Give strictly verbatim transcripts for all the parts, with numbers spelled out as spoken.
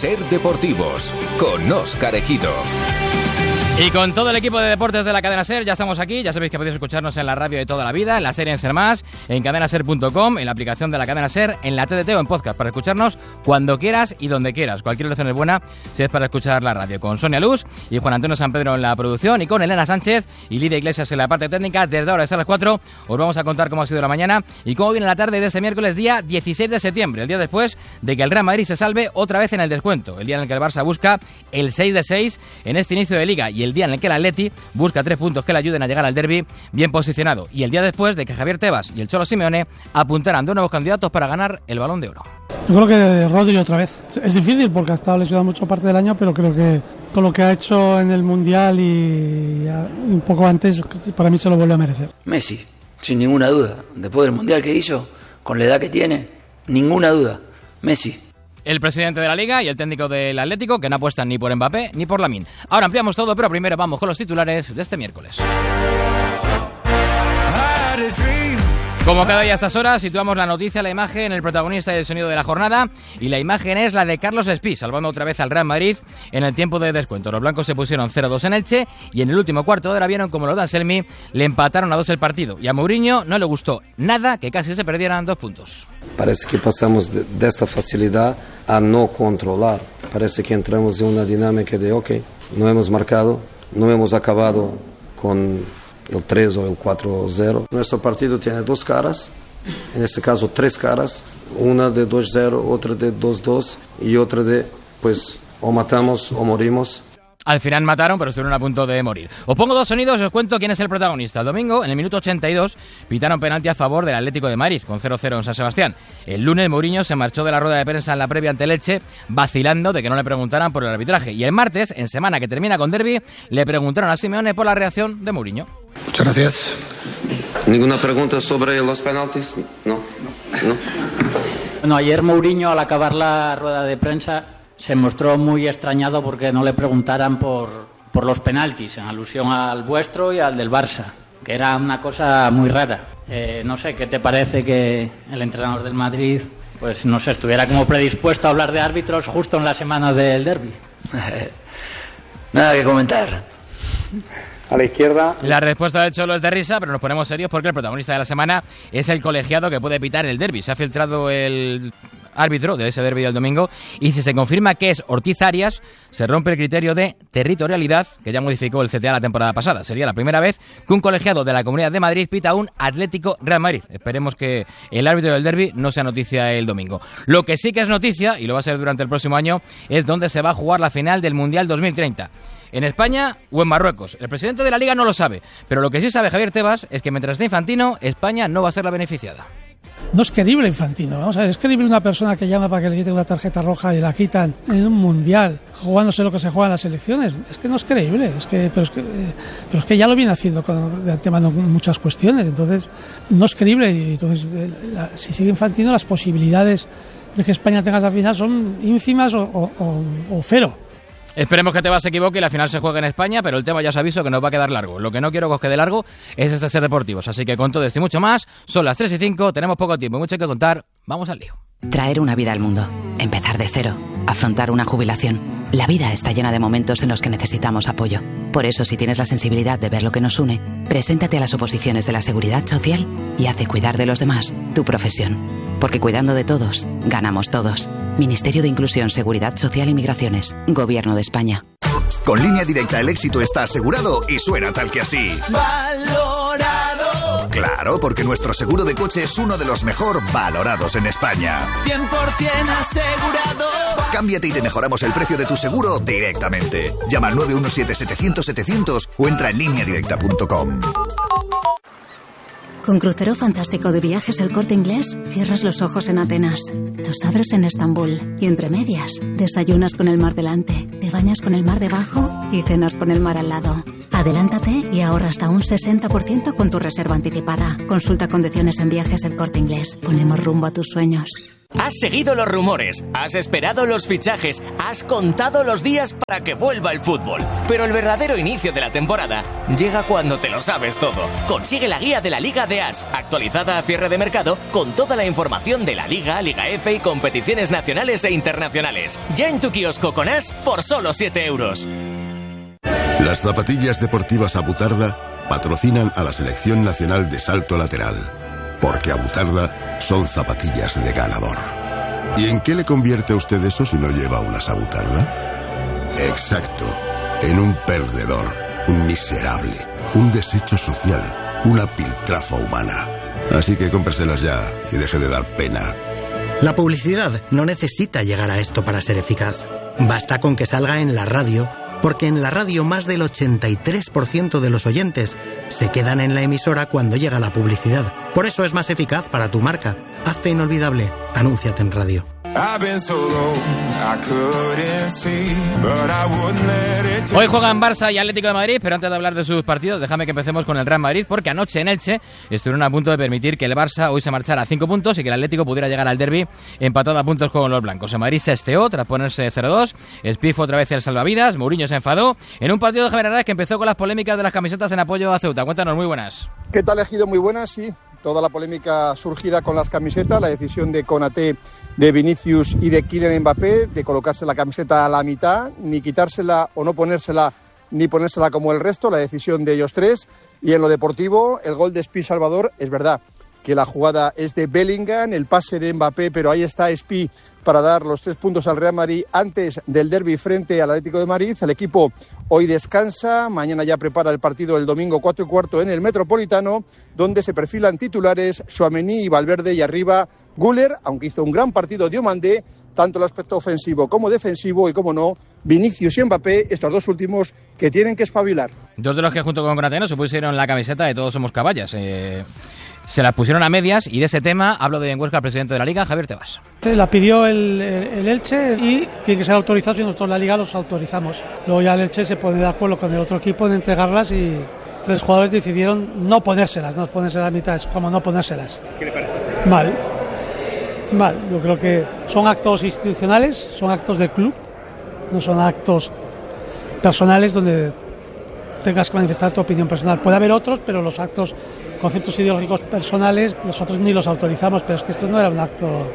Ser Deportivos, con Óscar Ejido. Y con todo el equipo de deportes de la cadena SER ya estamos aquí. Ya sabéis que podéis escucharnos en la radio de toda la vida, en la serie en Ser Más, en cadena ser punto com, en la aplicación de la cadena SER, en la T D T o en podcast, para escucharnos cuando quieras y donde quieras. Cualquier elección es buena si es para escuchar la radio. Con Sonia Luz y Juan Antonio San Pedro en la producción, y con Elena Sánchez y Lidia Iglesias en la parte técnica. Desde ahora hasta las cuatro os vamos a contar cómo ha sido la mañana y cómo viene la tarde de este miércoles, día dieciséis de septiembre, el día después de que el Real Madrid se salve otra vez en el descuento, el día en el que el Barça busca el seis de seis en este inicio de Liga, y el día en el que el Atleti busca tres puntos que le ayuden a llegar al derbi bien posicionado, y el día después de que Javier Tebas y el Cholo Simeone apuntaran de nuevos candidatos para ganar el Balón de Oro. Yo creo que Rodri otra vez. Es difícil porque ha estado lesionado mucho parte del año, pero creo que con lo que ha hecho en el Mundial y un poco antes, para mí se lo vuelve a merecer. Messi, sin ninguna duda. Después del Mundial que hizo, con la edad que tiene, ninguna duda. Messi. El presidente de la Liga y el técnico del Atlético, que no apuestan ni por Mbappé ni por Lamine. Ahora ampliamos todo, pero primero vamos con los titulares de este miércoles. Como cada día a estas horas, situamos la noticia, la imagen, el protagonista y el sonido de la jornada, y la imagen es la de Carlos Espí, salvando otra vez al Real Madrid en el tiempo de descuento. Los blancos se pusieron cero dos en Elche, y en el último cuarto de hora vieron como los de Anselmi le empataron a dos el partido, y a Mourinho no le gustó nada que casi se perdieran dos puntos. Parece que pasamos de, de esta facilidad a no controlar. Parece que entramos en una dinámica de, ok, no hemos marcado, no hemos acabado con el tres o el cuatro cero. Nuestro partido tiene dos caras, en este caso tres caras, una de dos cero, otra de dos dos y otra de, pues, o matamos o morimos. Al final mataron, pero estuvieron a punto de morir. Os pongo dos sonidos y os cuento quién es el protagonista. El domingo, en el minuto ochenta y dos, pitaron penalti a favor del Atlético de Madrid, con cero cero en San Sebastián. El lunes, Mourinho se marchó de la rueda de prensa en la previa ante el Elche, vacilando de que no le preguntaran por el arbitraje. Y el martes, en semana que termina con derbi, le preguntaron a Simeone por la reacción de Mourinho. Muchas gracias. ¿Ninguna pregunta sobre los penaltis? No. No. Bueno, ayer Mourinho, al acabar la rueda de prensa, se mostró muy extrañado porque no le preguntaran por, por los penaltis, en alusión al vuestro y al del Barça, que era una cosa muy rara. Eh, no sé, ¿qué te parece que el entrenador del Madrid, pues no sé, estuviera como predispuesto a hablar de árbitros justo en la semana del derbi? Nada que comentar. A la izquierda. La respuesta del Cholo es de risa, pero nos ponemos serios porque el protagonista de la semana es el colegiado que puede pitar el derbi. Se ha filtrado el árbitro de ese derbi del domingo, y si se confirma que es Ortiz Arias, se rompe el criterio de territorialidad que ya modificó el C T A la temporada pasada. Sería la primera vez que un colegiado de la Comunidad de Madrid pita un Atlético Real Madrid. Esperemos que el árbitro del derbi no sea noticia el domingo. Lo que sí que es noticia, y lo va a ser durante el próximo año, es dónde se va a jugar la final del Mundial dos mil treinta. ¿En España o en Marruecos? El presidente de la Liga no lo sabe, pero lo que sí sabe Javier Tebas es que mientras esté Infantino, España no va a ser la beneficiada. No es creíble Infantino, vamos a ver, es creíble una persona que llama para que le quiten una tarjeta roja y la quitan en un mundial, jugándose lo que se juega en las elecciones. Es que no es creíble, es que, pero, es que, pero es que ya lo viene haciendo con, de antemano con muchas cuestiones, entonces no es creíble, y entonces la, si sigue Infantino, las posibilidades de que España tenga esa final son ínfimas o, o, o, o cero. Esperemos que Tebas se equivoque y la final se juegue en España, pero el tema ya os aviso que nos va a quedar largo. Lo que no quiero que os quede largo es este Ser Deportivos. Así que con todo esto y mucho más, son las tres y cinco, tenemos poco tiempo y mucho que contar. Vamos al lío. Traer una vida al mundo, empezar de cero, afrontar una jubilación. La vida está llena de momentos en los que necesitamos apoyo. Por eso, si tienes la sensibilidad de ver lo que nos une, preséntate a las oposiciones de la Seguridad Social y haz de cuidar de los demás tu profesión. Porque cuidando de todos, ganamos todos. Ministerio de Inclusión, Seguridad Social y Migraciones. Gobierno de España. Con Línea Directa el éxito está asegurado y suena tal que así. ¡Valorado! Claro, porque nuestro seguro de coche es uno de los mejor valorados en España. cien por ciento asegurado. Cámbiate y te mejoramos el precio de tu seguro directamente. Llama al nueve uno siete, setecientos, setecientos o entra en línea directa punto com. Con Crucero Fantástico de Viajes El Corte Inglés, cierras los ojos en Atenas, los abres en Estambul y entre medias, desayunas con el mar delante, te bañas con el mar debajo y cenas con el mar al lado. Adelántate y ahorra hasta un sesenta por ciento con tu reserva anticipada. Consulta condiciones en Viajes El Corte Inglés. Ponemos rumbo a tus sueños. Has seguido los rumores, has esperado los fichajes, has contado los días para que vuelva el fútbol. Pero el verdadero inicio de la temporada llega cuando te lo sabes todo. Consigue la guía de la Liga de As, actualizada a cierre de mercado, con toda la información de la Liga, Liga F y competiciones nacionales e internacionales. Ya en tu kiosco con As por solo siete euros. Las zapatillas deportivas Abutarda patrocinan a la Selección Nacional de Salto Lateral. Porque Abutarda son zapatillas de ganador. ¿Y en qué le convierte a usted eso si no lleva unas Abutarda? Exacto, en un perdedor, un miserable, un desecho social, una piltrafa humana. Así que cómpreselas ya y deje de dar pena. La publicidad no necesita llegar a esto para ser eficaz. Basta con que salga en la radio, porque en la radio más del ochenta y tres por ciento de los oyentes se quedan en la emisora cuando llega la publicidad. Por eso es más eficaz para tu marca. Hazte inolvidable. Anúnciate en radio. Hoy juegan Barça y Atlético de Madrid, pero antes de hablar de sus partidos, déjame que empecemos con el Real Madrid, porque anoche en Elche estuvieron a punto de permitir que el Barça hoy se marchara a cinco puntos y que el Atlético pudiera llegar al derbi empatado a puntos con los blancos. En Madrid se esteó tras ponerse cero dos, Espifo otra vez el salvavidas, Mourinho se enfadó en un partido de General que empezó con las polémicas de las camisetas en apoyo a Ceuta. Cuéntanos, muy buenas. ¿Qué tal, Ejido? Muy buenas, sí. Toda la polémica surgida con las camisetas, la decisión de Konaté, de Vinicius y de Kylian Mbappé de colocarse la camiseta a la mitad, ni quitársela o no ponérsela, ni ponérsela como el resto, la decisión de ellos tres. Y en lo deportivo, el gol de Espi Salvador, es verdad que la jugada es de Bellingham, el pase de Mbappé, pero ahí está Espi para dar los tres puntos al Real Madrid antes del derbi frente al Atlético de Madrid. El equipo hoy descansa, mañana ya prepara el partido el domingo cuatro y cuarto en el Metropolitano, donde se perfilan titulares Tchouaméni y Valverde, y arriba Güler, aunque hizo un gran partido Diomandé, tanto el aspecto ofensivo como defensivo, y como no, Vinicius y Mbappé, estos dos últimos que tienen que espabilar. Dos de los que junto con Konaté se pusieron la camiseta de Todos somos caballas. Eh... Se las pusieron a medias, y de ese tema hablo de Huesca, el presidente de la Liga, Javier Tebas. La pidió el, el, el Elche y tiene que ser autorizado, y nosotros la Liga los autorizamos. Luego ya el Elche se pone de acuerdo con el otro equipo en entregarlas, y tres jugadores decidieron no ponérselas, no ponérselas a mitad, es como no ponérselas. ¿Qué le parece? Mal. Mal. Yo creo que son actos institucionales, son actos del club, no son actos personales donde tengas que manifestar tu opinión personal. Puede haber otros, pero los actos, conceptos ideológicos personales, nosotros ni los autorizamos, pero es que esto no era un acto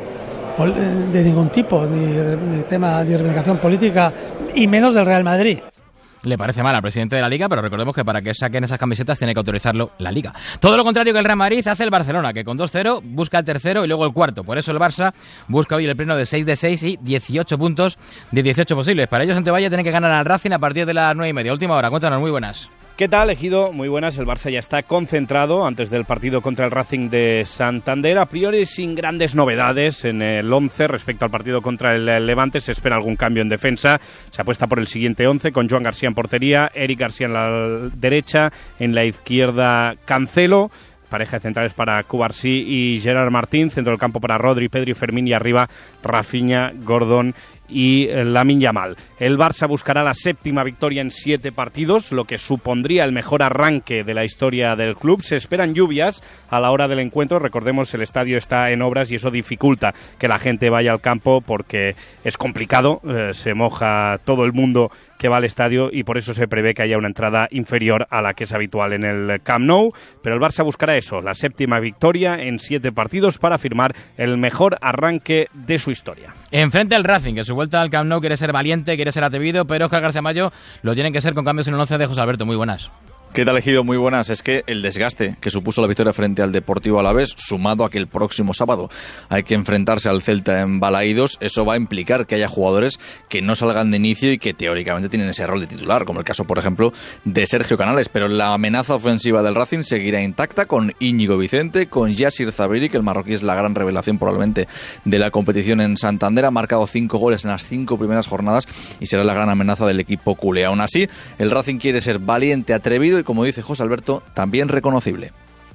de ningún tipo, ni de tema de reivindicación política, y menos del Real Madrid. Le parece mal al presidente de la Liga, pero recordemos que para que saquen esas camisetas tiene que autorizarlo la Liga. Todo lo contrario que el Real Madrid hace el Barcelona, que con dos cero busca el tercero y luego el cuarto. Por eso el Barça busca hoy el pleno de seis de seis y dieciocho puntos de dieciocho posibles. Para ellos, Santevalla tiene que ganar al Racing a partir de las nueve y media. Última hora, cuéntanos, muy buenas. ¿Qué tal, Ejido? Muy buenas. El Barça ya está concentrado antes del partido contra el Racing de Santander. A priori sin grandes novedades en el once respecto al partido contra el Levante. Se espera algún cambio en defensa. Se apuesta por el siguiente once con Joan García en portería, Eric García en la derecha, en la izquierda Cancelo. Pareja de centrales para Cubarsí y Gerard Martín, centro del campo para Rodri, Pedro y Fermín, y arriba Rafinha, Gordon y Lamine Yamal. El Barça buscará la séptima victoria en siete partidos, lo que supondría el mejor arranque de la historia del club. Se esperan lluvias a la hora del encuentro. Recordemos, el estadio está en obras y eso dificulta que la gente vaya al campo porque es complicado, eh, se moja todo el mundo que va al estadio, y por eso se prevé que haya una entrada inferior a la que es habitual en el Camp Nou. Pero el Barça buscará eso, la séptima victoria en siete partidos para firmar el mejor arranque de su historia. Enfrente al Racing, que su vuelta al Camp Nou quiere ser valiente, quiere ser atrevido, pero Oscar García Mayo lo tienen que ser con cambios en el once de José Alberto. Muy buenas. ¿Qué tal, Ejido? Muy buenas. Es que el desgaste que supuso la victoria frente al Deportivo Alavés, sumado a que el próximo sábado hay que enfrentarse al Celta en Balaídos, eso va a implicar que haya jugadores que no salgan de inicio y que teóricamente tienen ese rol de titular, como el caso, por ejemplo, de Sergio Canales. Pero la amenaza ofensiva del Racing seguirá intacta con Íñigo Vicente, con Yassir Zabiri, que el marroquí es la gran revelación probablemente de la competición en Santander. Ha marcado cinco goles en las cinco primeras jornadas y será la gran amenaza del equipo culé. Aún así, el Racing quiere ser valiente, atrevido y, como dice José Alberto, también reconocible.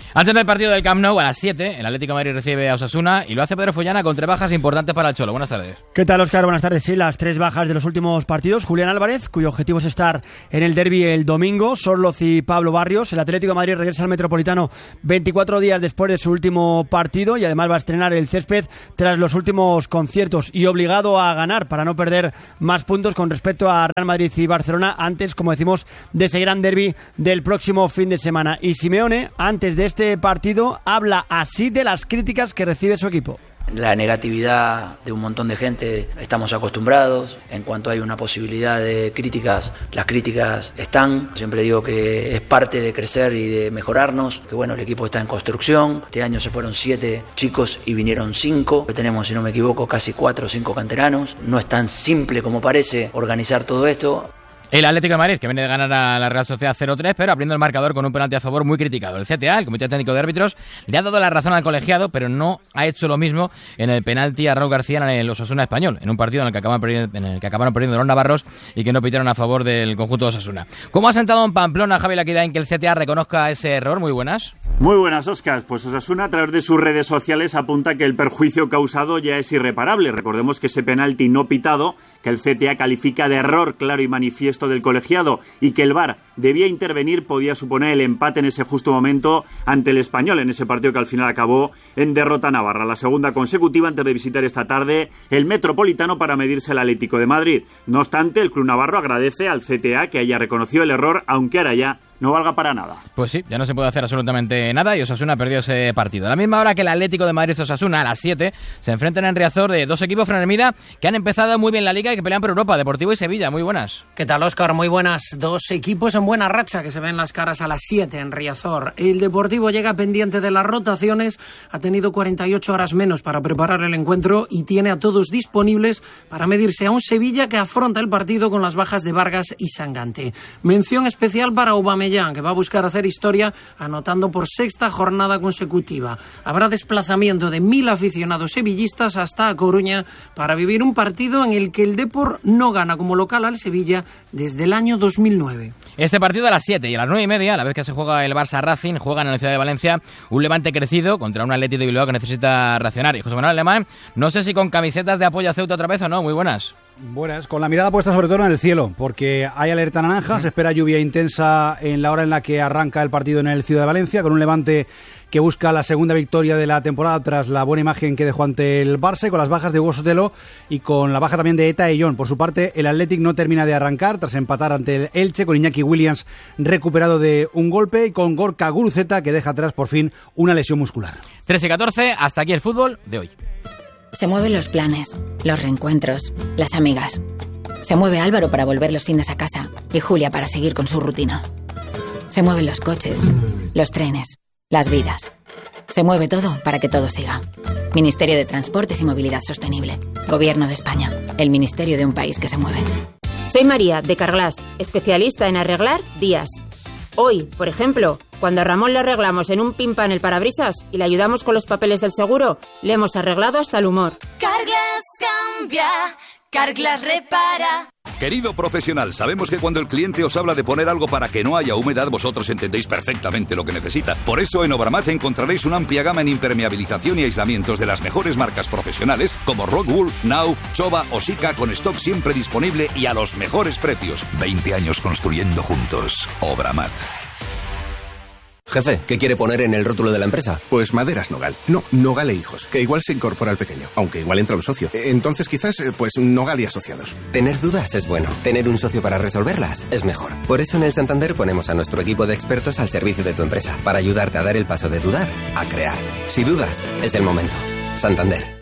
Antes del partido del Camp Nou, a las siete, el Atlético de Madrid recibe a Osasuna y lo hace Pedro Follana con tres bajas importantes para el Cholo. Buenas tardes. ¿Qué tal, Óscar? Buenas tardes. Sí, las tres bajas de los últimos partidos. Julián Álvarez, cuyo objetivo es estar en el derbi el domingo. Sorloz y Pablo Barrios. El Atlético de Madrid regresa al Metropolitano veinticuatro días después de su último partido y además va a estrenar el césped tras los últimos conciertos y obligado a ganar para no perder más puntos con respecto a Real Madrid y Barcelona antes, como decimos, de ese gran derbi del próximo fin de semana. Y Simeone, antes de este partido, habla así de las críticas que recibe su equipo. La negatividad de un montón de gente estamos acostumbrados. En cuanto hay una posibilidad de críticas, las críticas están. Siempre digo que es parte de crecer y de mejorarnos, que bueno, el equipo está en construcción. Este año se fueron siete chicos y vinieron cinco. Tenemos, si no me equivoco, casi cuatro o cinco canteranos. No es tan simple como parece organizar todo esto. El Atlético de Madrid, que viene de ganar a la Real Sociedad cero tres, pero abriendo el marcador con un penalti a favor muy criticado. El C T A, el Comité Técnico de Árbitros, le ha dado la razón al colegiado, pero no ha hecho lo mismo en el penalti a Raúl García en el Osasuna español, en un partido en el que acabaron perdiendo, en el que acabaron perdiendo los navarros y que no pitaron a favor del conjunto de Osasuna. ¿Cómo ha sentado en Pamplona, Javi Laquidain, que el C T A reconozca ese error? Muy buenas. Muy buenas, Óscar. Pues Osasuna, a través de sus redes sociales, apunta que el perjuicio causado ya es irreparable. Recordemos que ese penalti no pitado, que el C T A califica de error claro y manifiesto del colegiado y que el V A R debía intervenir, podía suponer el empate en ese justo momento ante el Español, en ese partido que al final acabó en derrota navarra. La segunda consecutiva antes de visitar esta tarde el Metropolitano para medirse al Atlético de Madrid. No obstante, el club navarro agradece al C T A que haya reconocido el error, aunque ahora ya no valga para nada. Pues sí, ya no se puede hacer absolutamente nada y Osasuna perdió ese partido. A la misma hora que el Atlético de Madrid y Osasuna, a las siete, se enfrentan en Riazor de dos equipos, Fran Hermida, que han empezado muy bien la Liga y que pelean por Europa, Deportivo y Sevilla. Muy buenas. ¿Qué tal, Óscar? Muy buenas. Dos equipos en buena racha que se ven las caras a las siete en Riazor. El Deportivo llega pendiente de las rotaciones, ha tenido cuarenta y ocho horas menos para preparar el encuentro y tiene a todos disponibles para medirse a un Sevilla que afronta el partido con las bajas de Vargas y Sangante. Mención especial para Aubameyang, que va a buscar hacer historia anotando por sexta jornada consecutiva. Habrá desplazamiento de mil aficionados sevillistas hasta A Coruña para vivir un partido en el que el Depor no gana como local al Sevilla desde el año dos mil nueve. Este partido a las siete y a las nueve y media, a la vez que se juega el Barça Racing, juegan en la ciudad de Valencia un Levante crecido contra un Athletic de Bilbao que necesita reaccionar. Y José Manuel Alemán, no sé si con camisetas de apoyo a Ceuta otra vez o no. Muy buenas. Buenas, con la mirada puesta sobre todo en el cielo, porque hay alerta naranja, se espera lluvia intensa en la hora en la que arranca el partido en el Ciudad de Valencia, con un Levante que busca la segunda victoria de la temporada tras la buena imagen que dejó ante el Barça, con las bajas de Hugo Sotelo y con la baja también de Eta Eyón. Por su parte, el Athletic no termina de arrancar tras empatar ante el Elche, con Iñaki Williams recuperado de un golpe y con Gorka Guruceta, que deja atrás por fin una lesión muscular. tres y catorce, hasta aquí el fútbol de hoy. Se mueven los planes, los reencuentros, las amigas. Se mueve Álvaro para volver los fines a casa y Julia para seguir con su rutina. Se mueven los coches, los trenes, las vidas. Se mueve todo para que todo siga. Ministerio de Transportes y Movilidad Sostenible. Gobierno de España. El ministerio de un país que se mueve. Soy María, de Carglass, especialista en arreglar días. Hoy, por ejemplo, cuando a Ramón le arreglamos en un pin pan el parabrisas y le ayudamos con los papeles del seguro, le hemos arreglado hasta el humor. Carglass cambia, Carglass repara. Querido profesional, sabemos que cuando el cliente os habla de poner algo para que no haya humedad, vosotros entendéis perfectamente lo que necesita. Por eso en Obramat encontraréis una amplia gama en impermeabilización y aislamientos de las mejores marcas profesionales como Rockwool, Nauf, Chova o Sika, con stock siempre disponible y a los mejores precios. veinte años construyendo juntos. Obramat. Jefe, ¿qué quiere poner en el rótulo de la empresa? Pues Maderas Nogal. No, Nogal e Hijos, que igual se incorpora al pequeño, aunque igual entra un socio. Entonces quizás, pues Nogal y Asociados. Tener dudas es bueno. Tener un socio para resolverlas es mejor. Por eso en el Santander ponemos a nuestro equipo de expertos al servicio de tu empresa, para ayudarte a dar el paso de dudar a crear. Si dudas, es el momento. Santander.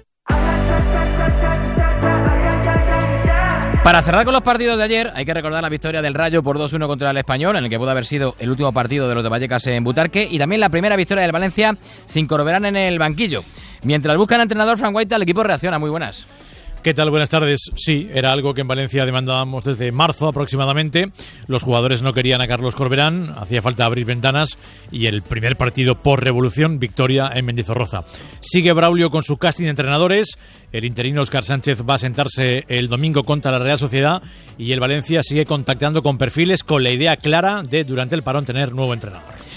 Para cerrar con los partidos de ayer, hay que recordar la victoria del Rayo por dos uno contra el Español, en el que pudo haber sido el último partido de los de Vallecas en Butarque, y también la primera victoria del Valencia sin Corberán en el banquillo. Mientras buscan entrenador, Frank White, el equipo reacciona. Muy buenas. ¿Qué tal? Buenas tardes. Sí, era algo que en Valencia demandábamos desde marzo aproximadamente. Los jugadores no querían a Carlos Corberán, hacía falta abrir ventanas y el primer partido por revolución, victoria en Mendizorroza. Sigue Braulio con su casting de entrenadores. El interino Óscar Sánchez va a sentarse el domingo contra la Real Sociedad y el Valencia sigue contactando con perfiles con la idea clara de durante el parón tener nuevo entrenador.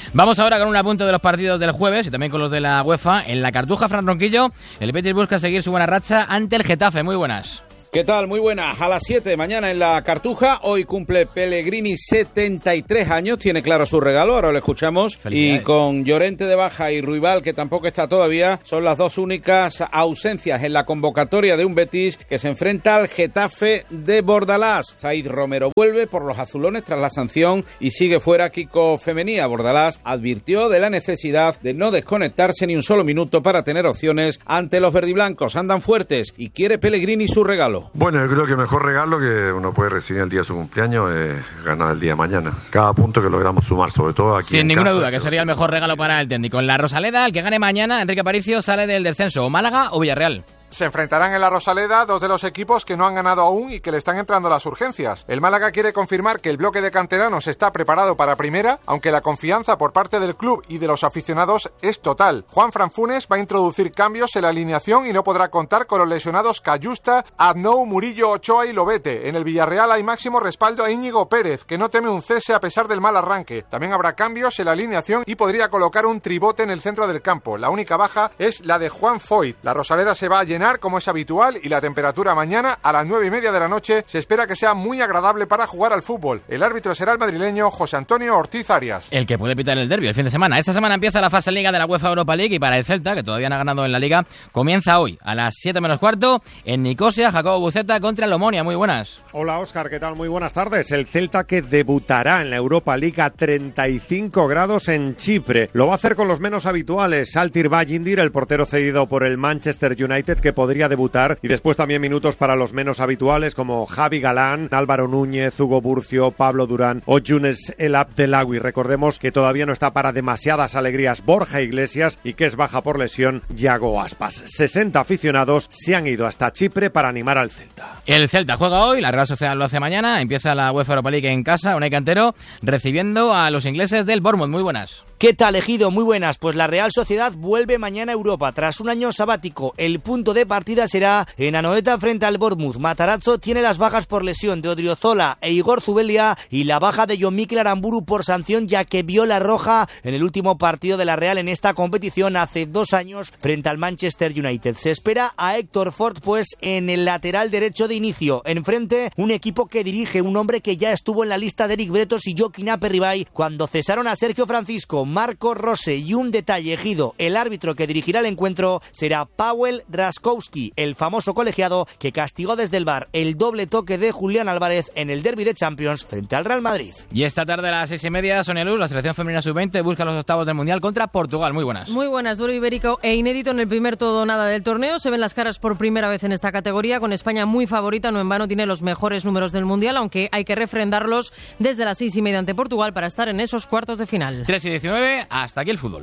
Vamos ahora con un apunte de los partidos del jueves y también con los de la UEFA. En la Cartuja, Fran Ronquillo, el Betis busca seguir su buena racha ante el Getafe. Muy buenas. ¿Qué tal? Muy buenas. A las siete de mañana en la Cartuja. Hoy cumple Pellegrini setenta y tres años. Tiene claro su regalo. Ahora lo escuchamos. Y con Llorente de baja y Ruibal, que tampoco está todavía, son las dos únicas ausencias en la convocatoria de un Betis que se enfrenta al Getafe de Bordalás. Zaid Romero vuelve por los azulones tras la sanción y sigue fuera Kiko Femenía. Bordalás advirtió de la necesidad de no desconectarse ni un solo minuto para tener opciones ante los verdiblancos. Andan fuertes y quiere Pellegrini su regalo. Bueno, yo creo que el mejor regalo que uno puede recibir el día de su cumpleaños es ganar el día de mañana. Cada punto que logramos sumar, sobre todo aquí Sin en ninguna casa, duda, que sería el mejor regalo para el técnico. En la Rosaleda, el que gane mañana, Enrique Aparicio, sale del descenso. O Málaga o Villarreal. Se enfrentarán en la Rosaleda dos de los equipos que no han ganado aún y que le están entrando las urgencias. El Málaga quiere confirmar que el bloque de canteranos está preparado para primera, aunque la confianza por parte del club y de los aficionados es total. Juan Fran Funes va a introducir cambios en la alineación y no podrá contar con los lesionados Cayusta, Aznou, Murillo, Ochoa y Lobete. En el Villarreal hay máximo respaldo a Íñigo Pérez, que no teme un cese a pesar del mal arranque. También habrá cambios en la alineación y podría colocar un tribote en el centro del campo. La única baja es la de Juan Foyt. La Rosaleda se va a llenar como es habitual y la temperatura mañana a las nueve y media de la noche se espera que sea muy agradable para jugar al fútbol. El árbitro será el madrileño José Antonio Ortiz Arias. El que puede pitar el derbi el fin de semana. Esta semana empieza la fase Liga de la UEFA Europa League y para el Celta, que todavía no ha ganado en la Liga, comienza hoy a las siete menos cuarto en Nicosia, Jacobo Buceta contra el Omonia. Muy buenas. Hola Óscar, ¿qué tal? Muy buenas tardes. El Celta que debutará en la Europa League a treinta y cinco grados en Chipre. Lo va a hacer con los menos habituales. Altir Bajindir, el portero cedido por el Manchester United, que podría debutar, y después también minutos para los menos habituales como Javi Galán, Álvaro Núñez, Hugo Burcio, Pablo Durán o Younes El Abdelawi. Recordemos que todavía no está para demasiadas alegrías Borja Iglesias y que es baja por lesión Yago Aspas. sesenta aficionados se han ido hasta Chipre para animar al Celta. El Celta juega hoy, la Real Sociedad lo hace mañana, empieza la UEFA Europa League en casa, Unai Cantero recibiendo a los ingleses del Bournemouth. Muy buenas. ¿Qué tal, Ejido? Muy buenas. Pues la Real Sociedad vuelve mañana a Europa. Tras un año sabático, el punto de partida será en Anoeta frente al Bournemouth. Matarazzo tiene las bajas por lesión de Odriozola e Igor Zubelia y la baja de Jon Mikel Aramburu por sanción, ya que vio la roja en el último partido de la Real en esta competición hace dos años frente al Manchester United. Se espera a Héctor Ford pues en el lateral derecho de inicio. Enfrente, un equipo que dirige un hombre que ya estuvo en la lista de Eric Bretos y Joaquín Aperribay cuando cesaron a Sergio Francisco, Marco Rose. Y un detalle, Ejido, el árbitro que dirigirá el encuentro será Paweł Raskowski, el famoso colegiado que castigó desde el V A R el doble toque de Julián Álvarez en el derbi de Champions frente al Real Madrid. Y esta tarde a las seis y media, Sonia Luz, la selección femenina sub veinte busca los octavos del Mundial contra Portugal. Muy buenas. Muy buenas, duelo ibérico e inédito en el primer todo o nada del torneo. Se ven las caras por primera vez en esta categoría, con España muy favorita, no en vano tiene los mejores números del Mundial, aunque hay que refrendarlos desde las seis y media ante Portugal para estar en esos cuartos de final. tres y diecinueve, hasta aquí el fútbol.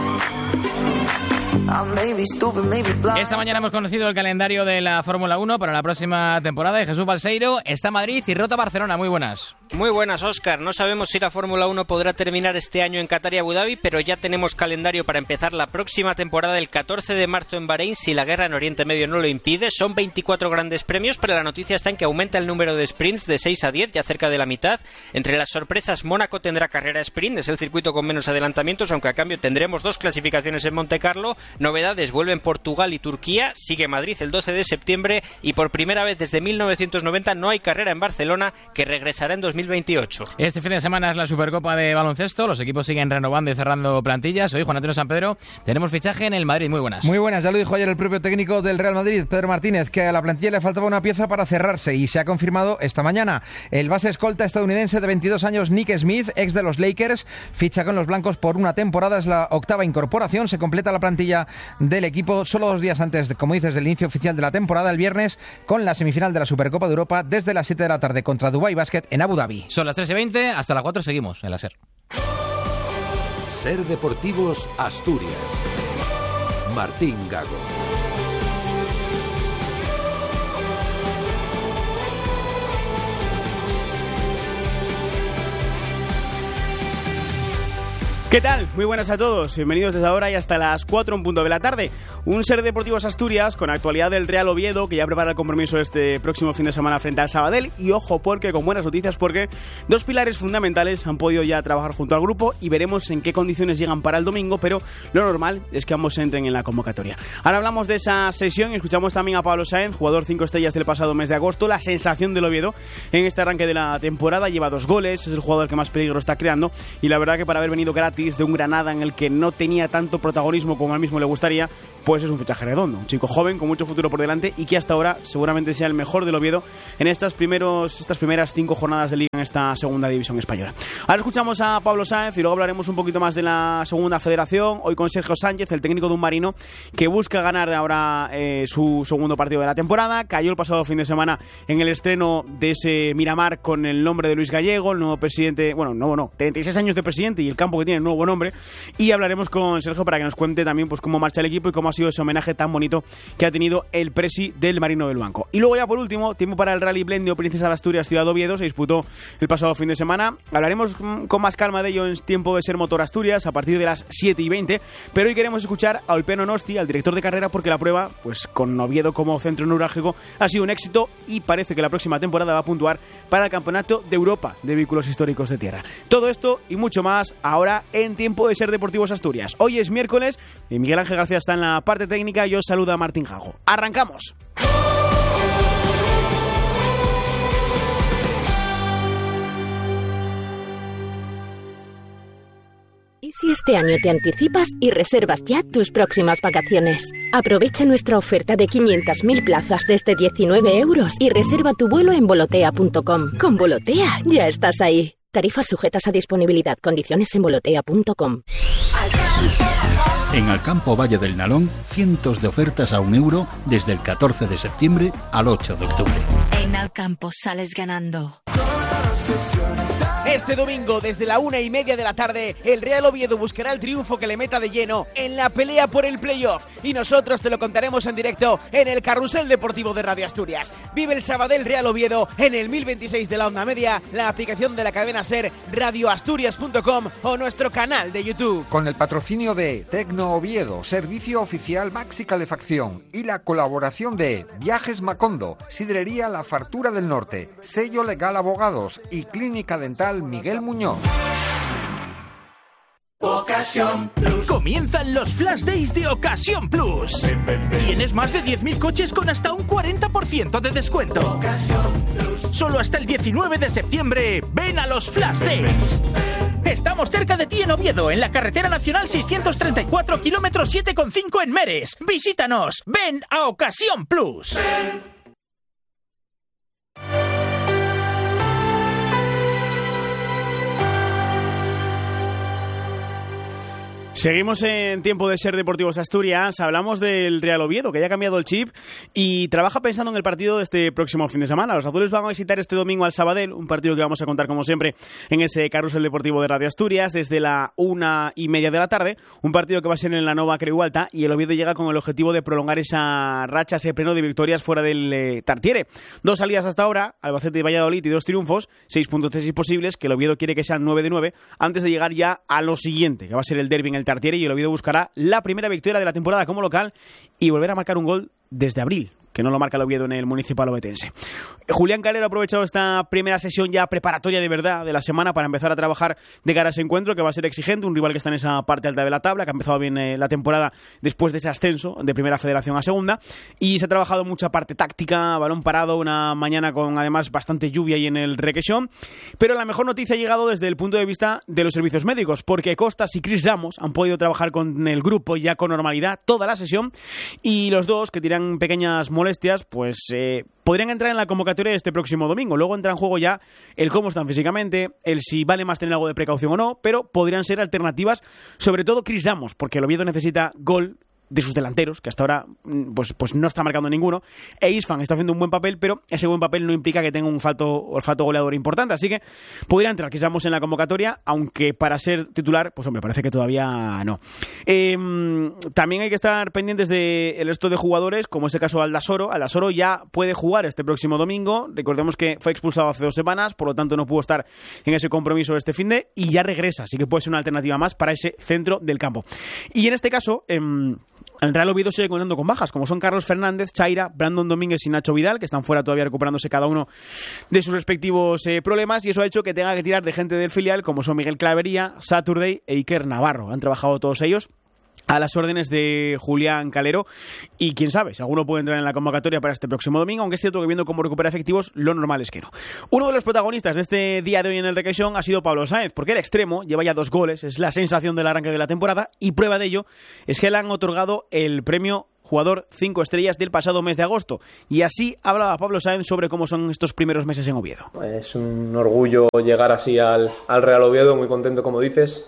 Esta mañana hemos conocido el calendario de la Fórmula uno para la próxima temporada y Jesús Balseiro está Madrid y Rota Barcelona. Muy buenas. Muy buenas, Óscar. No sabemos si la Fórmula uno podrá terminar este año en Qatar y Abu Dhabi, pero ya tenemos calendario para empezar la próxima temporada el catorce de marzo en Bahrein, si la guerra en Oriente Medio no lo impide. Son veinticuatro grandes premios, pero la noticia está en que aumenta el número de sprints de seis a diez, ya cerca de la mitad. Entre las sorpresas, Mónaco tendrá carrera sprint, es el circuito con menos adelantamientos, aunque a cambio tendremos dos clasificaciones en Monte Carlo. Novedades, vuelven Portugal y Turquía, sigue Madrid el doce de septiembre y por primera vez desde mil novecientos noventa no hay carrera en Barcelona, que regresará en dos mil veintiocho. Este fin de semana es la Supercopa de baloncesto, los equipos siguen renovando y cerrando plantillas. Hoy, Juan Antonio San Pedro, tenemos fichaje en el Madrid. Muy buenas. Muy buenas, ya lo dijo ayer el propio técnico del Real Madrid, Pedro Martínez, que a la plantilla le faltaba una pieza para cerrarse y se ha confirmado esta mañana. El base escolta estadounidense de veintidós años, Nick Smith, ex de los Lakers, ficha con los blancos por una temporada, es la octava incorporación, se completa la plantilla del equipo solo dos días antes, de, como dices, del inicio oficial de la temporada, el viernes, con la semifinal de la Supercopa de Europa desde las siete de la tarde contra Dubai Basket en Abu Dhabi. Son las tres y veinte, hasta las cuatro seguimos en la SER. SER Deportivos Asturias. Martín Gago. ¿Qué tal? Muy buenas a todos. Bienvenidos desde ahora y hasta las cuatro en punto de la tarde. Un Ser Deportivos Asturias con actualidad del Real Oviedo, que ya prepara el compromiso este próximo fin de semana frente al Sabadell. Y ojo, porque con buenas noticias, porque dos pilares fundamentales han podido ya trabajar junto al grupo y veremos en qué condiciones llegan para el domingo, pero lo normal es que ambos entren en la convocatoria. Ahora hablamos de esa sesión y escuchamos también a Pablo Sáenz, jugador cinco estrellas del pasado mes de agosto, la sensación del Oviedo en este arranque de la temporada. Lleva dos goles, es el jugador que más peligro está creando y la verdad que para haber venido gratis de un Granada en el que no tenía tanto protagonismo como a él mismo le gustaría, pues es un fichaje redondo. Un chico joven con mucho futuro por delante y que hasta ahora seguramente sea el mejor del Oviedo en estas, primeros, estas primeras cinco jornadas de liga en esta segunda división española. Ahora escuchamos a Pablo Sáenz y luego hablaremos un poquito más de la segunda federación, hoy con Sergio Sánchez, el técnico de un Marino que busca ganar ahora eh, su segundo partido de la temporada. Cayó el pasado fin de semana en el estreno de ese Miramar con el nombre de Luis Gallego, el nuevo presidente, bueno, nuevo no, treinta y seis años de presidente y el campo que tiene el nuevo nombre, y hablaremos con Sergio para que nos cuente también pues cómo marcha el equipo y cómo ha sido ese homenaje tan bonito que ha tenido el presi del Marino del Banco. Y luego ya por último, tiempo para el Rally Blendio Princesa de Asturias Ciudad Oviedo, se disputó el pasado fin de semana. Hablaremos con más calma de ello en tiempo de Ser Motor Asturias a partir de las siete y veinte, pero hoy queremos escuchar a Olpeno Nosti, al director de carrera, porque la prueba, pues con Oviedo como centro neurálgico, ha sido un éxito y parece que la próxima temporada va a puntuar para el Campeonato de Europa de Vehículos Históricos de Tierra. Todo esto y mucho más ahora en tiempo de Ser Deportivos Asturias. Hoy es miércoles y Miguel Ángel García está en la parte técnica y os saluda Martín Jago. ¡Arrancamos! ¿Y si este año te anticipas y reservas ya tus próximas vacaciones? Aprovecha nuestra oferta de quinientas mil plazas desde diecinueve euros y reserva tu vuelo en volotea punto com. Con Volotea ya estás ahí. Tarifas sujetas a disponibilidad. Condiciones en volotea punto com. En Alcampo Valle del Nalón, cientos de ofertas a un euro desde el catorce de septiembre al ocho de octubre. En Alcampo sales ganando. Este domingo, desde la una y media de la tarde, el Real Oviedo buscará el triunfo que le meta de lleno en la pelea por el playoff. Y nosotros te lo contaremos en directo en el Carrusel Deportivo de Radio Asturias. Vive el Sabadell Real Oviedo en el mil veintiséis de la onda media, la aplicación de la cadena SER, radio asturias punto com o nuestro canal de YouTube. Con el patrocinio de Tecno Oviedo, servicio oficial Maxi Calefacción, y la colaboración de Viajes Macondo, Sidrería La Fartura del Norte, Sello Legal Abogados y Clínica Dental Miguel Muñoz. Ocasión Plus. Comienzan los Flash Days de Ocasión Plus. Ven, ven, ven. Tienes más de diez mil coches con hasta un cuarenta por ciento de descuento. Ocasión Plus. Solo hasta el diecinueve de septiembre. Ven a los Flash Days. Ven, ven. Estamos cerca de ti en Oviedo, en la carretera nacional seiscientos treinta y cuatro, kilómetro siete coma cinco en Meres. Visítanos. Ven a Ocasión Plus. Ven. Seguimos en tiempo de Ser Deportivos Asturias. Hablamos del Real Oviedo, que ya ha cambiado el chip y trabaja pensando en el partido de este próximo fin de semana. Los azules van a visitar este domingo al Sabadell, un partido que vamos a contar como siempre en ese Carrusel Deportivo de Radio Asturias desde la una y media de la tarde. Un partido que va a ser en la Nova Creu Alta y el Oviedo llega con el objetivo de prolongar esa racha, ese pleno de victorias fuera del eh, Tartiere. Dos salidas hasta ahora, Albacete y Valladolid, y dos triunfos, seis puntos de seis posibles, que el Oviedo quiere que sean nueve de nueve antes de llegar ya a lo siguiente, que va a ser el derbi en el Tartiere, y el Oviedo buscará la primera victoria de la temporada como local y volver a marcar un gol desde abril, que no lo marca el Oviedo en el Municipal Ovetense. Julián Calero ha aprovechado esta primera sesión ya preparatoria de verdad de la semana para empezar a trabajar de cara a ese encuentro, que va a ser exigente, un rival que está en esa parte alta de la tabla, que ha empezado bien eh, la temporada después de ese ascenso de Primera Federación a Segunda, y se ha trabajado mucha parte táctica, balón parado, una mañana con además bastante lluvia ahí en el Requesón, pero la mejor noticia ha llegado desde el punto de vista de los servicios médicos, porque Costas y Chris Ramos han podido trabajar con el grupo ya con normalidad toda la sesión, y los dos, que tiran pequeñas molestias, pues eh, podrían entrar en la convocatoria de este próximo domingo. Luego entra en juego ya el cómo están físicamente, el si vale más tener algo de precaución o no, pero podrían ser alternativas, sobre todo Chris Ramos, porque el Oviedo necesita gol de sus delanteros, que hasta ahora pues, pues no está marcando ninguno, e Isfan está haciendo un buen papel, pero ese buen papel no implica que tenga un olfato, olfato goleador importante, así que podría entrar Chris Ramos en la convocatoria, aunque para ser titular, pues hombre, parece que todavía no. Eh, también hay que estar pendientes del resto de jugadores, como es el caso de Aldasoro. Aldasoro ya puede jugar este próximo domingo, recordemos que fue expulsado hace dos semanas, por lo tanto no pudo estar en ese compromiso este finde, y ya regresa, así que puede ser una alternativa más para ese centro del campo. Y en este caso, eh, El Real Oviedo sigue contando con bajas, como son Carlos Fernández, Chaira, Brandon Domínguez y Nacho Vidal, que están fuera todavía recuperándose cada uno de sus respectivos eh, problemas, y eso ha hecho que tenga que tirar de gente del filial, como son Miguel Clavería, Saturday e Iker Navarro. Han trabajado todos ellos a las órdenes de Julián Calero, y quién sabe si alguno puede entrar en la convocatoria para este próximo domingo, aunque es cierto que viendo cómo recupera efectivos, lo normal es que no. Uno de los protagonistas de este día de hoy en el Requesón ha sido Pablo Sáenz, porque el extremo lleva ya dos goles, es la sensación del arranque de la temporada, y prueba de ello es que le han otorgado el premio jugador cinco estrellas del pasado mes de agosto, y así hablaba Pablo Sáenz sobre cómo son estos primeros meses en Oviedo. Es un orgullo llegar así al, al Real Oviedo, muy contento como dices,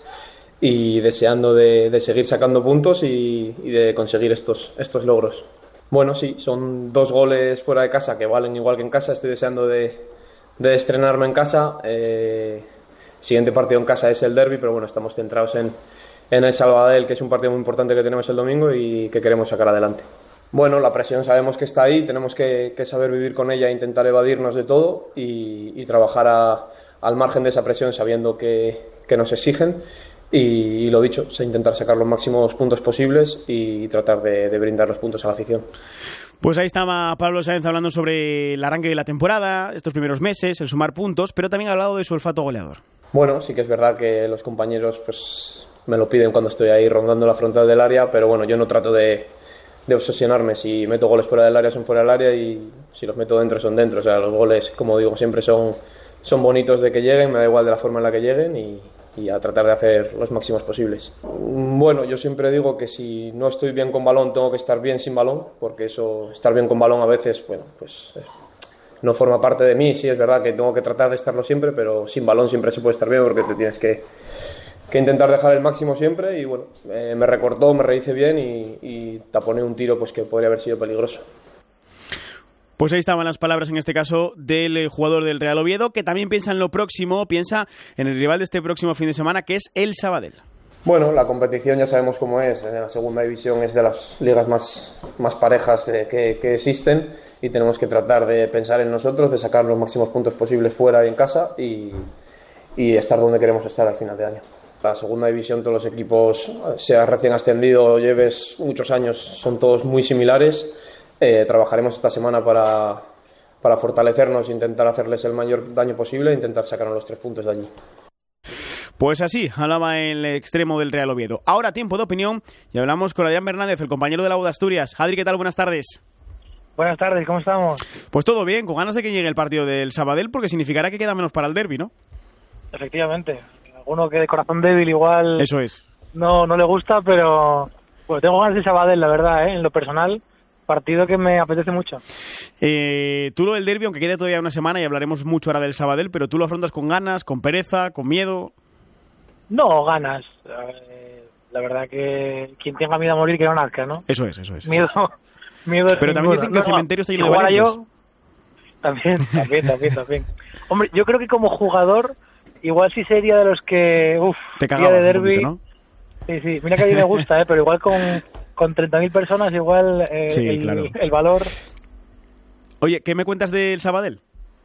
y deseando de, de seguir sacando puntos y, y de conseguir estos, estos logros. Bueno, sí, son dos goles fuera de casa que valen igual que en casa. Estoy deseando de, de estrenarme en casa. Eh, siguiente partido en casa es el derbi, pero bueno, estamos centrados en, en el Sabadell, que es un partido muy importante que tenemos el domingo y que queremos sacar adelante. Bueno, la presión sabemos que está ahí, tenemos que, que saber vivir con ella e intentar evadirnos de todo y, y trabajar a, al margen de esa presión, sabiendo que, que nos exigen. Y, y lo dicho, es intentar sacar los máximos puntos posibles y tratar de, de brindar los puntos a la afición. Pues ahí estaba Pablo Sáenz hablando sobre el arranque de la temporada, estos primeros meses, el sumar puntos, pero también ha hablado de su olfato goleador. Bueno, sí que es verdad que los compañeros pues me lo piden cuando estoy ahí rondando la frontal del área, pero bueno, yo no trato de, de obsesionarme. Si meto goles fuera del área son fuera del área y si los meto dentro son dentro. O sea, los goles, como digo, siempre son, son bonitos de que lleguen, me da igual de la forma en la que lleguen y... y a tratar de hacer los máximos posibles. Bueno, yo siempre digo que si no estoy bien con balón tengo que estar bien sin balón, porque eso, estar bien con balón a veces, bueno, pues no forma parte de mí. Sí, es verdad que tengo que tratar de estarlo siempre, pero sin balón siempre se puede estar bien porque te tienes que, que intentar dejar el máximo siempre y bueno, eh, me recortó, me rehice bien y, y taponé un tiro pues que podría haber sido peligroso. Pues ahí estaban las palabras, en este caso, del jugador del Real Oviedo, que también piensa en lo próximo, piensa en el rival de este próximo fin de semana, que es el Sabadell. Bueno, la competición ya sabemos cómo es. En la segunda división es de las ligas más, más parejas de, que, que existen y tenemos que tratar de pensar en nosotros, de sacar los máximos puntos posibles fuera y en casa y, y estar donde queremos estar al final de año. La segunda división, todos los equipos, seas recién ascendido o lleves muchos años, son todos muy similares. Eh, trabajaremos esta semana para, para fortalecernos e intentar hacerles el mayor daño posible e intentar sacar los tres puntos de allí. Pues así, hablaba el extremo del Real Oviedo. Ahora tiempo de opinión y hablamos con Adrián Fernández, el compañero de la U de Asturias. Adri, ¿qué tal? Buenas tardes. Buenas tardes, ¿cómo estamos? Pues todo bien, con ganas de que llegue el partido del Sabadell porque significará que queda menos para el derbi, ¿no? Efectivamente. Alguno que de corazón débil igual... Eso es. No, no le gusta, pero... Pues tengo ganas de Sabadell, la verdad, ¿eh? En lo personal... Partido que me apetece mucho. Eh, tú lo del derbi, aunque quede todavía una semana y hablaremos mucho ahora del Sabadell, pero tú lo afrontas con ganas, con pereza, con miedo. No, ganas. Eh, la verdad que quien tenga miedo a morir que no nazca, ¿no? Eso es, eso es. Miedo, miedo es pero también dicen que el cementerio está lleno de valientes. Yo, también, también, también, también. Hombre, yo creo que como jugador, igual sí sería de los que, uff, día de derbi, ¿no? Sí, sí. Mira que a mí me gusta, ¿eh? Pero igual con... Con treinta mil personas igual eh, sí, el, claro. el valor... Oye, ¿qué me cuentas del Sabadell?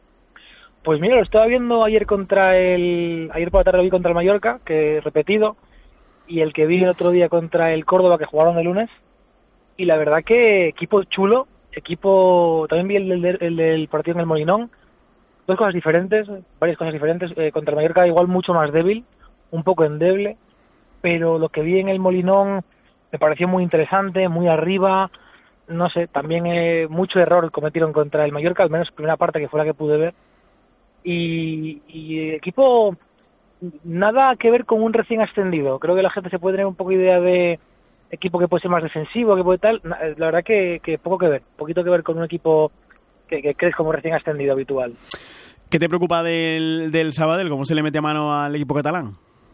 Pues mira, lo estaba viendo ayer contra el... Ayer por la tarde lo vi contra el Mallorca, que repetido, y el que vi el otro día contra el Córdoba, que jugaron el lunes. Y la verdad que equipo chulo, equipo... También vi el, el, el, el partido en el Molinón. Dos cosas diferentes, varias cosas diferentes. Eh, contra el Mallorca igual mucho más débil, un poco endeble, pero lo que vi en el Molinón... Me pareció muy interesante, muy arriba, no sé, también eh, mucho error cometieron contra el Mallorca, al menos primera parte que fue la que pude ver. Y, y equipo, nada que ver con un recién ascendido. Creo que la gente se puede tener un poco idea de equipo que puede ser más defensivo, que puede tal. La verdad que, que poco que ver, poquito que ver con un equipo que, que crees como recién ascendido habitual. ¿Qué te preocupa del, del Sabadell? ¿Cómo se le mete mano al equipo catalán?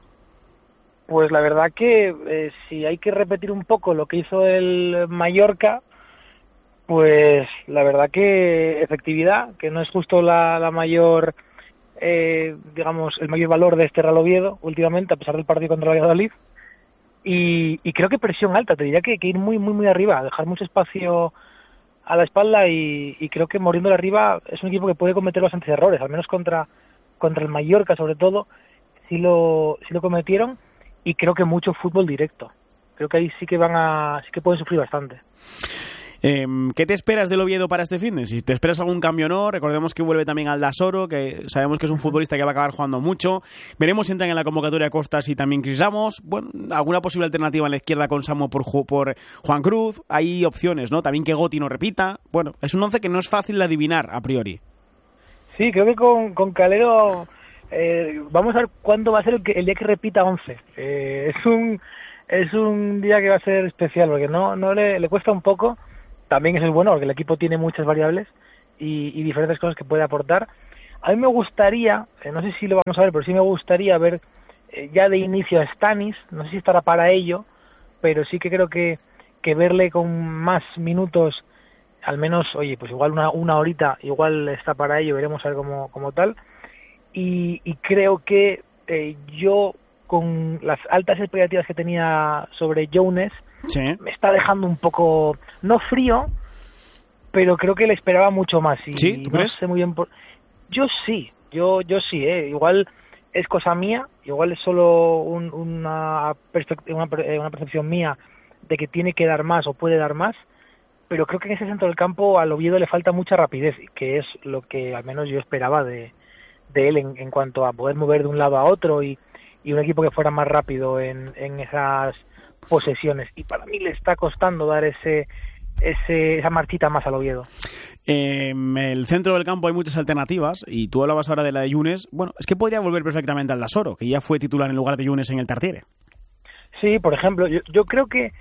Pues la verdad que eh, si hay que repetir un poco lo que hizo el Mallorca, pues la verdad que efectividad, que no es justo la, la mayor, eh, digamos, el mayor valor de este Real Oviedo últimamente, a pesar del partido contra el Valladolid, y, y creo que presión alta, te diría que, que ir muy, muy, muy arriba, dejar mucho espacio a la espalda y, y creo que muriendo de arriba es un equipo que puede cometer bastantes errores, al menos contra, contra el Mallorca sobre todo, sí lo, sí lo cometieron. Y creo que mucho fútbol directo. creo que ahí sí que van a, sí que pueden sufrir bastante. Eh, ¿Qué te esperas del Oviedo para este fin? Si te esperas algún cambio o no, recordemos que vuelve también Aldasoro, que sabemos que es un futbolista que va a acabar jugando mucho. Veremos si entran en la convocatoria Costas y también Chris Ramos. Bueno, alguna posible alternativa en la izquierda con Samu por, por Juan Cruz. Hay opciones, ¿no? También que Gotti no repita. Bueno, es un once que no es fácil de adivinar a priori. Sí, creo que con, con Calero eh, vamos a ver cuándo va a ser el, que, el día que repita once. Eh, es un es un día que va a ser especial porque no no le, le cuesta un poco. También eso es bueno porque el equipo tiene muchas variables y, y diferentes cosas que puede aportar. A mí me gustaría, eh, no sé si lo vamos a ver, pero sí me gustaría ver eh, ya de inicio a Stanis, no sé si estará para ello, pero sí que creo que, que verle con más minutos, al menos, oye, pues igual una, una horita, igual está para ello, veremos a ver cómo, cómo tal. Y, y creo que eh, yo, con las altas expectativas que tenía sobre Jones, sí, me está dejando un poco, no frío, pero creo que le esperaba mucho más. Y ¿Sí? ¿Tú no crees? sé muy bien por... Yo sí, yo yo sí, ¿eh? Igual es cosa mía, igual es solo un, una, perspect- una, una percepción mía de que tiene que dar más o puede dar más, pero creo que en ese centro del campo al Oviedo le falta mucha rapidez, que es lo que al menos yo esperaba de, de él en, en cuanto a poder mover de un lado a otro y, y un equipo que fuera más rápido en, en esas posesiones, y para mí le está costando dar ese, ese esa marchita más al Oviedo. En el centro del campo hay muchas alternativas y tú hablabas ahora de la de Yunes. Bueno, es que podría volver perfectamente al Dasoro, que ya fue titular en lugar de Yunes en el Tartiere. Sí, por ejemplo, yo, yo creo que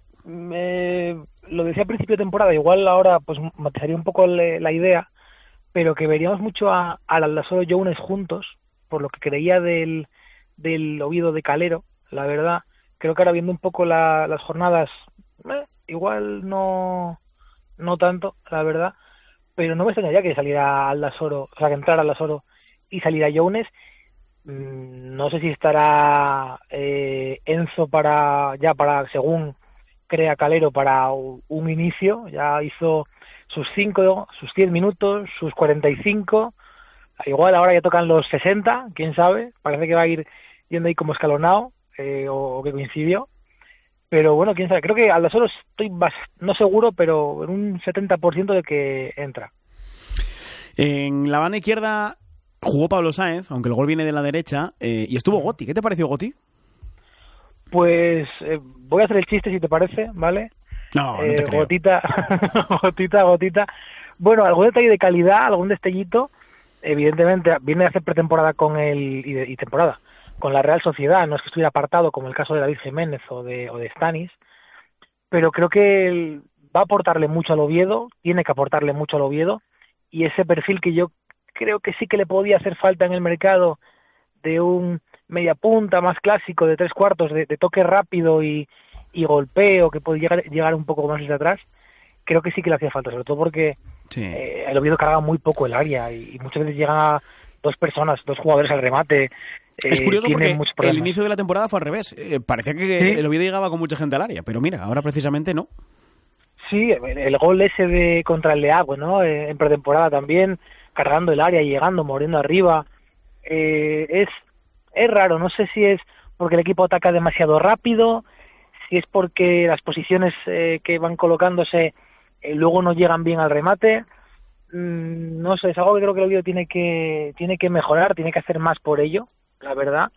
eh, lo decía a principio de temporada, igual ahora pues matizaría un poco le, la idea, pero que veríamos mucho a, al Aldasoro y Yunes juntos, por lo que creía del, del Oviedo de Calero, la verdad. Creo que ahora viendo un poco la, las jornadas, eh, igual no no tanto, la verdad, pero no me extrañaría que saliera Aldasoro, o sea, que entrara Aldasoro y saliera Jones. Mm, no sé si estará eh, Enzo para ya para, según crea Calero, para un inicio. Ya hizo sus cinco, sus diez minutos, sus cuarenta y cinco. Igual ahora ya tocan los sesenta, quién sabe. Parece que va a ir yendo ahí como escalonado. Eh, o, o que coincidió, pero bueno, quién sabe, creo que Aldasoro estoy más, no seguro, pero en un setenta por ciento de que entra. En la banda izquierda jugó Pablo Sáenz, aunque el gol viene de la derecha, eh, y estuvo Gotti. ¿Qué te pareció Gotti? Pues eh, voy a hacer el chiste si te parece, ¿vale? No, no eh, te creo. Gotita, gotita, gotita. Bueno, algún detalle de calidad, algún destellito, evidentemente viene a hacer pretemporada con el, y, de, y temporada, con la Real Sociedad, no es que estuviera apartado como el caso de David Jiménez o de, o de Stanis, pero creo que él va a aportarle mucho al Oviedo, tiene que aportarle mucho al Oviedo, y ese perfil que yo creo que sí que le podía hacer falta en el mercado, de un media punta más clásico, de tres cuartos, de, de toque rápido y, y golpeo, que puede llegar, llegar un poco más desde atrás, creo que sí que le hacía falta, sobre todo porque sí. eh, el Oviedo cargaba muy poco el área, y, y muchas veces llegan a dos personas, dos jugadores al remate. Es curioso eh, porque el inicio de la temporada fue al revés. Eh, parecía que ¿Sí? el Oviedo llegaba con mucha gente al área, pero mira, ahora precisamente no. Sí, el, el gol ese de contra el Leagüe, ¿no? Eh, en pretemporada también, cargando el área, llegando, muriendo arriba. Eh, es, es raro, no sé si es porque el equipo ataca demasiado rápido, si es porque las posiciones eh, que van colocándose eh, luego no llegan bien al remate. Mm, no sé, es algo que creo que el Oviedo tiene que, tiene que mejorar, tiene que hacer más por ello, la verdad,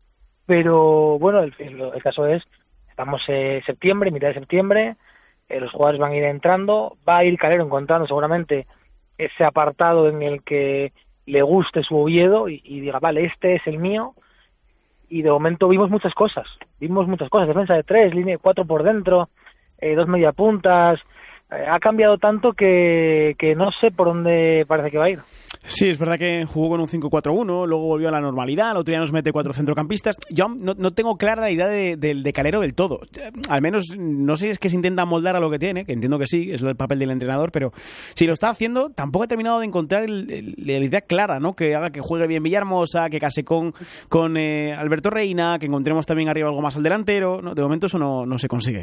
pero bueno, el, el, el caso es, estamos en eh, septiembre, mitad de septiembre, eh, los jugadores van a ir entrando, va a ir Calero encontrando seguramente ese apartado en el que le guste su Oviedo y, y diga, vale, este es el mío, y de momento vimos muchas cosas, vimos muchas cosas, defensa de tres, línea de cuatro por dentro, eh, dos media puntas, eh, ha cambiado tanto que, que no sé por dónde parece que va a ir. Sí, es verdad que jugó con un cinco cuatro uno, luego volvió a la normalidad, el otro día nos mete cuatro centrocampistas. Yo no, no tengo clara la idea de, de, de Calero del todo. Al menos, no sé si es que se intenta moldar a lo que tiene, que entiendo que sí, es el papel del entrenador, pero si lo está haciendo, tampoco he terminado de encontrar el, el, la idea clara, ¿no? Que haga que juegue bien Villahermosa, que case con, con eh, Alberto Reina, que encontremos también arriba algo más al delantero, ¿no? De momento eso no, no se consigue.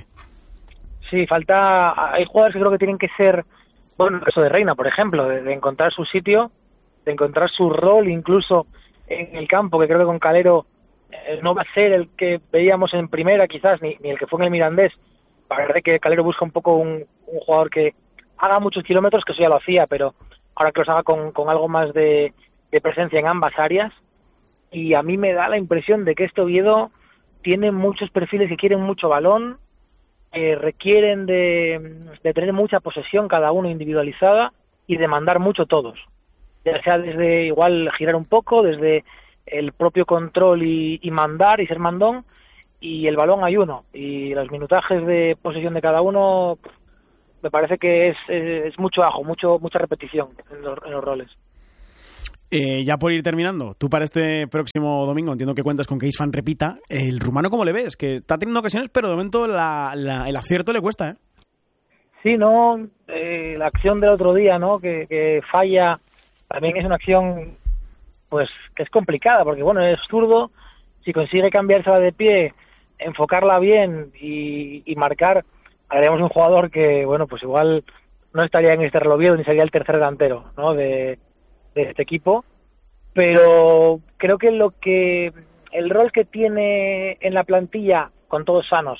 Sí, falta... Hay jugadores que creo que tienen que ser... Bueno, el caso de Reina, por ejemplo, de, de encontrar su sitio, de encontrar su rol incluso en el campo, que creo que con Calero eh, no va a ser el que veíamos en primera quizás, ni, ni el que fue en el Mirandés. Parece que Calero busca un poco un, un jugador que haga muchos kilómetros, que eso ya lo hacía, pero ahora que los haga con, con algo más de, de presencia en ambas áreas. Y a mí me da la impresión de que este Oviedo tiene muchos perfiles que quieren mucho balón, eh, requieren de, de tener mucha posesión cada uno individualizada y de mandar mucho todos, ya sea desde igual girar un poco, desde el propio control y, y mandar y ser mandón, y el balón hay uno, y los minutajes de posesión de cada uno me parece que es, es, es mucho ajo, mucho mucha repetición en los, en los roles. Eh, ya por ir terminando, tú para este próximo domingo entiendo que cuentas con que Isfan repita. ¿El rumano cómo le ves? Que está teniendo ocasiones, pero de momento la, la, el acierto le cuesta, ¿eh? Sí, no, eh, la acción del otro día, ¿no? Que, que falla, también es una acción, pues, que es complicada, porque bueno, es zurdo, si consigue cambiársela de pie, enfocarla bien y, y marcar, haríamos un jugador que, bueno, pues igual no estaría en este Real Oviedo ni sería el tercer delantero, ¿no? De de este equipo, pero creo que lo que el rol que tiene en la plantilla con todos sanos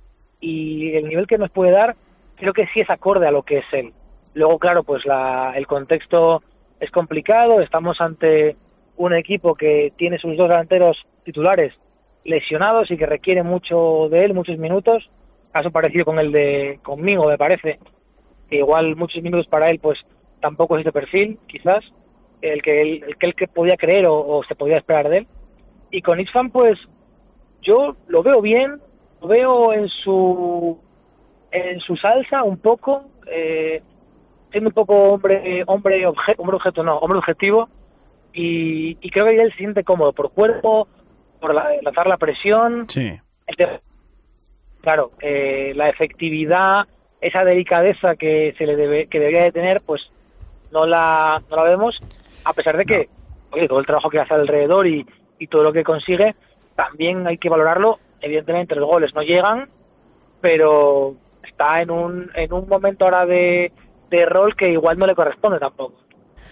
y el nivel que nos puede dar, creo que sí es acorde a lo que es él. Luego, claro, pues la, el contexto es complicado, estamos ante un equipo que tiene sus dos delanteros titulares lesionados y que requiere mucho de él, muchos minutos, caso parecido con el de conmigo, me parece, que igual muchos minutos para él pues tampoco es este perfil, quizás, el que él, el que él que podía creer o, o se podía esperar de él. Y con Isfan, pues yo lo veo bien, lo veo en su en su salsa un poco, eh, siendo un poco hombre hombre objeto, hombre objeto no, hombre objetivo, y, y creo que él se siente cómodo por cuerpo, por la, lanzar la presión. Sí. El, claro, eh, la efectividad, esa delicadeza que se le debe, que debería de tener, pues no la no la vemos. A pesar de que, no. oye, todo el trabajo que hace alrededor y, y todo lo que consigue, también hay que valorarlo. Evidentemente los goles no llegan, pero está en un en un momento ahora de, de rol que igual no le corresponde tampoco.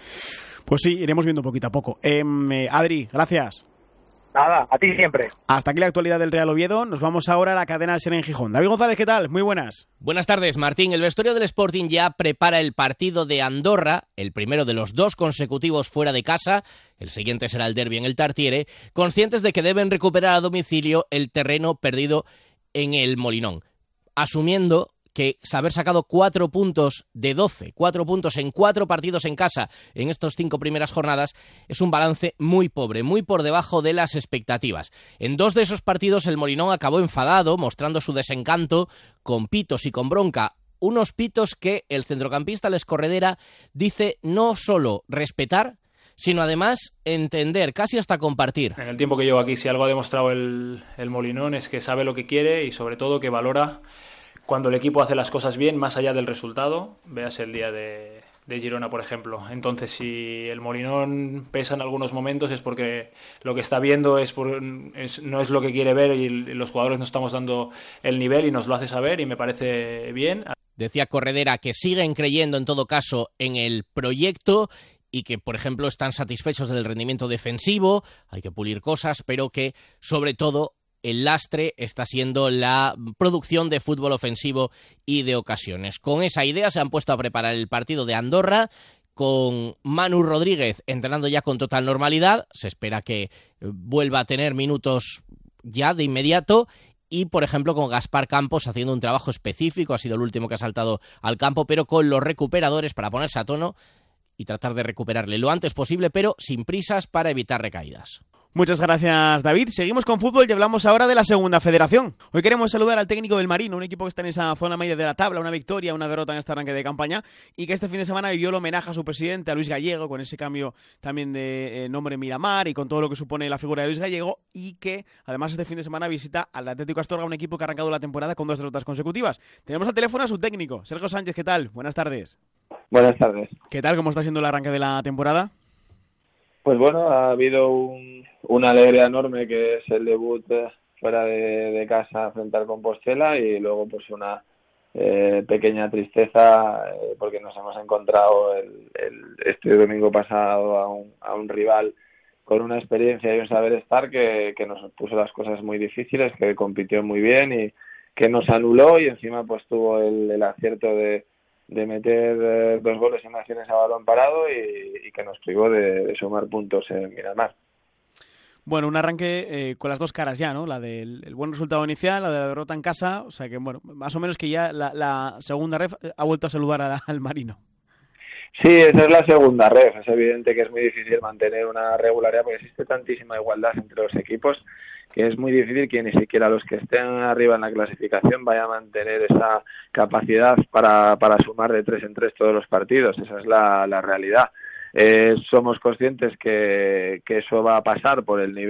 Pues sí, iremos viendo poquito a poco. Eh, Adri, gracias. Nada, a ti siempre. Hasta aquí la actualidad del Real Oviedo. Nos vamos ahora a la cadena SER en Gijón. David González, ¿qué tal? Muy buenas. Buenas tardes, Martín. El vestuario del Sporting ya prepara el partido de Andorra, el primero de los dos consecutivos fuera de casa. El siguiente será el derbi en el Tartiere, conscientes de que deben recuperar a domicilio el terreno perdido en el Molinón, asumiendo que haber sacado cuatro puntos de doce, cuatro puntos en cuatro partidos en casa en estas cinco primeras jornadas, es un balance muy pobre, muy por debajo de las expectativas. En dos de esos partidos el Molinón acabó enfadado, mostrando su desencanto, con pitos y con bronca. Unos pitos que el centrocampista Les Corredera dice no solo respetar, sino además entender, casi hasta compartir. En el tiempo que llevo aquí, si algo ha demostrado el, el Molinón es que sabe lo que quiere y sobre todo que valora cuando el equipo hace las cosas bien, más allá del resultado. Veas el día de, de Girona, por ejemplo. Entonces, si el Molinón pesa en algunos momentos es porque lo que está viendo es, por, es no es lo que quiere ver y los jugadores no estamos dando el nivel y nos lo hace saber y me parece bien. Decía Corredera que siguen creyendo en todo caso en el proyecto y que, por ejemplo, están satisfechos del rendimiento defensivo, hay que pulir cosas, pero que, sobre todo, el lastre está siendo la producción de fútbol ofensivo y de ocasiones. Con esa idea se han puesto a preparar el partido de Andorra, con Manu Rodríguez entrenando ya con total normalidad. Se espera que vuelva a tener minutos ya de inmediato. Y, por ejemplo, con Gaspar Campos haciendo un trabajo específico, ha sido el último que ha saltado al campo, pero con los recuperadores para ponerse a tono y tratar de recuperarle lo antes posible, pero sin prisas para evitar recaídas. Muchas gracias, David. Seguimos con fútbol y hablamos ahora de la Segunda Federación. Hoy queremos saludar al técnico del Marino, un equipo que está en esa zona media de la tabla, una victoria, una derrota en este arranque de campaña, y que este fin de semana vivió el homenaje a su presidente, a Luis Gallego, con ese cambio también de eh, nombre Miramar y con todo lo que supone la figura de Luis Gallego, y que además este fin de semana visita al Atlético Astorga, un equipo que ha arrancado la temporada con dos derrotas consecutivas. Tenemos al teléfono a su técnico, Sergio Sánchez. ¿Qué tal? Buenas tardes. Buenas tardes. ¿Qué tal? ¿Cómo está siendo el arranque de la temporada? Pues bueno, ha habido un, una alegría enorme que es el debut eh, fuera de, de casa frente al Compostela, y luego pues una eh, pequeña tristeza eh, porque nos hemos encontrado el, el, este domingo pasado a un, a un rival con una experiencia y un saber estar que, que nos puso las cosas muy difíciles, que compitió muy bien y que nos anuló, y encima pues tuvo el, el acierto de, de meter eh, dos goles en acciones a balón parado y, y que nos privó de, de sumar puntos en Miramar. Bueno, un arranque eh, con las dos caras ya, ¿no? La del el buen resultado inicial, la de la derrota en casa, o sea que, bueno, más o menos que ya la, la segunda ref ha vuelto a saludar a, al Marino. Sí, esa es la segunda ref. Es evidente que es muy difícil mantener una regularidad porque existe tantísima igualdad entre los equipos que es muy difícil que ni siquiera los que estén arriba en la clasificación vayan a mantener esa capacidad para, para sumar de tres en tres todos los partidos. Esa es la, la realidad. Eh, somos conscientes que, que eso va a pasar por el nivel